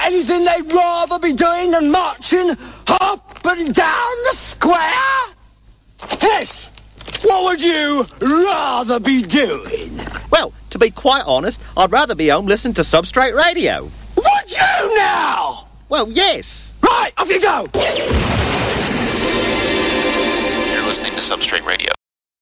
anything they'd rather be doing than marching up and down the square? Yes. What would you rather be doing? Well, to be quite honest, I'd rather be home listening to Substrate Radio. Would you now? Well, yes. Right, off you go. You're listening to Substrate Radio.